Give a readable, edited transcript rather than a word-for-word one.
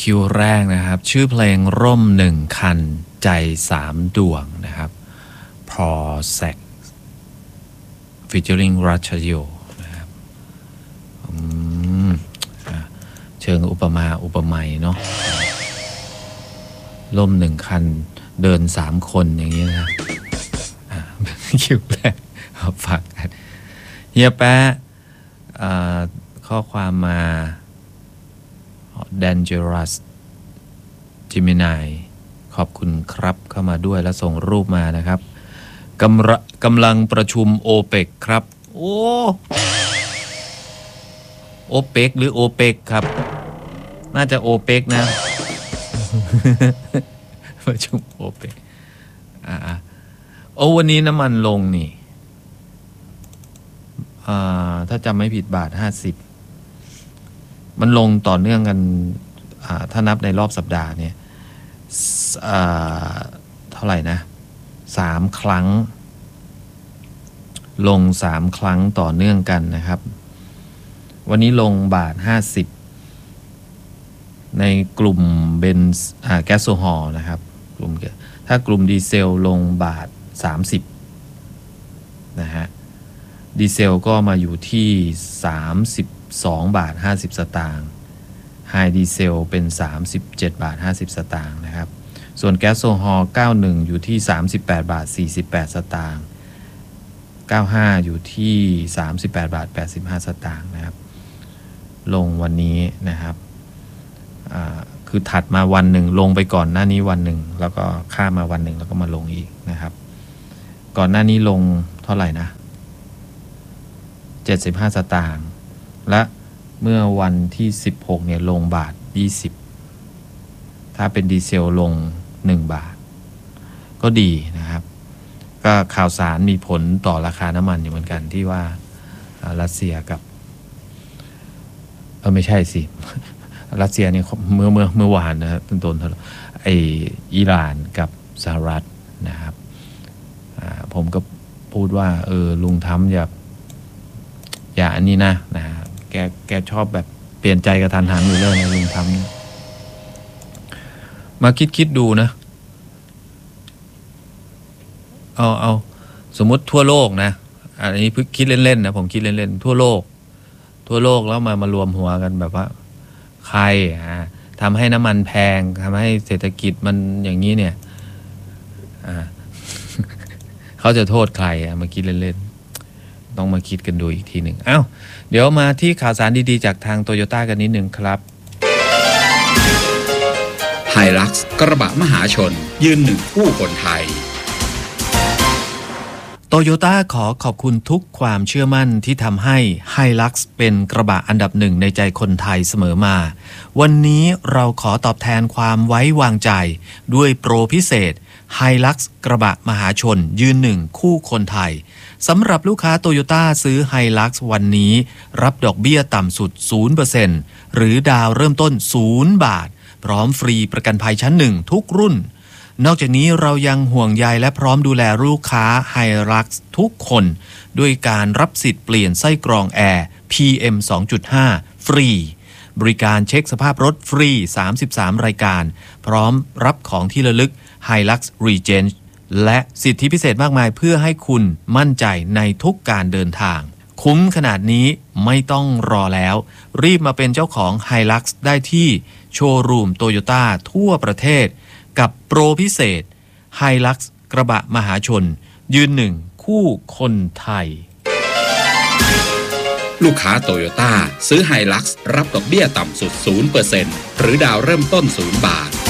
คิวแรกนะครับชื่อเพลงร่ม1คันใจ3ดวงนะครับพอแซกfeaturing รัชโยนะครับเชิงอุปมาอุปไมยเนาะร่ม1คันเดิน3คนอย่างนี้นะคิวแรกฝากกันเฮียแป๊ะข้อความมา Dangerous Gemini ขอบคุณครับเข้ามาด้วยแล้วส่งรูปมานะครับกำลังประชุมโอเปกครับโอเปกหรือโอเปกครับน่าจะโอเปกนะ ประชุมโอเปกวันนี้น้ำมันลงนี่ถ้าจำไม่ผิดบาท50มันลงต่อเนื่องกันถ้านับในรอบสัปดาห์เนี่ยเท่าไหร่นะ3ครั้งลง3ครั้งต่อเนื่องกันนะครับวันนี้ลงบาท50ในกลุ่มเบนซ์แก๊สโซฮอลนะครับถ้ากลุ่มดีเซลลงบาท30นะฮะดีเซลก็มาอยู่ที่32บาท50สตางค์ไฮดีเซลเป็น37บาท50สตางค์นะครับส่วนแก๊สโซฮอล91อยู่ที่38บาท48สตางค์95อยู่ที่38บาท85สตางค์นะครับลงวันนี้นะครับคือถัดมาวันหนึ่งลงไปก่อนหน้านี้วันหนึ่งแล้วก็ข้ามมาวันหนึ่งแล้วก็มาลงอีกนะครับก่อนหน้านี้ลงเท่าไหร่นะ75สตางค์และเมื่อวันที่16เนี่ยลงบาท20ถ้าเป็นดีเซลลง1บาทก็ดีนะครับก็ข่าวสารมีผลต่อราคาน้ำมันอยู่เหมือนกันที่ว่ารัสเซียกับไม่ใช่สิรัสเซียเนี่ยเมื่อวานนะครับต้นอิหร่านกับสหรัฐนะครับผมก็พูดว่าลุงทำอย่าอันนี้นะแกชอบแบบเปลี่ยนใจกระทันหันอยู่เลยนะลุงทำมาคิดดูนะเอาสมมุติทั่วโลกนะอันนี้เพิ่งคิดเล่นๆนะผมคิดเล่นๆทั่วโลกแล้วมารวมหัวกันแบบว่าใครทำให้น้ำมันแพงทำให้เศรษฐกิจมันอย่างนี้เนี่ยเขาจะโทษใครมาคิดเล่นๆต้องมาคิดกันดูอีกทีหนึ่งเดี๋ยวมาที่ข่าวสารดีๆจากทางโตโยต้ากันนิดนึงครับไฮลักซ์กระบะมหาชนยืนหนึ่งคู่คนไทยโตโยต้าขอขอบคุณทุกความเชื่อมั่นที่ทำให้ Hilux เป็นกระบะอันดับหนึ่งในใจคนไทยเสมอมาวันนี้เราขอตอบแทนความไว้วางใจด้วยโปรพิเศษ Hilux กระบะมหาชนยืนหนึ่งคู่คนไทยสำหรับลูกค้าโตโยต้าซื้อ Hilux วันนี้รับดอกเบี้ยต่ำสุด 0% หรือดาวเริ่มต้น0 บาทพร้อมฟรีประกันภัยชั้น1ทุกรุ่นนอกจากนี้เรายังห่วงใยและพร้อมดูแลลูกค้า Hilux ทุกคนด้วยการรับสิทธิ์เปลี่ยนไส้กรองแอร์ PM 2.5 ฟรีบริการเช็คสภาพรถฟรี33รายการพร้อมรับของที่ระลึก Hilux Regent และสิทธิพิเศษมากมายเพื่อให้คุณมั่นใจในทุกการเดินทางคุ้มขนาดนี้ไม่ต้องรอแล้วรีบมาเป็นเจ้าของ Hilux ได้ที่โชว์รูมโตโยต้าทั่วประเทศกับโปรพิเศษ Hilux กระบะมหาชนยืนหนึ่งคู่คนไทยลูกค้าโตโยต้าซื้อ Hilux รับดอกเบี้ยต่ำสุด 0% หรือดาวเริ่มต้น0 บาท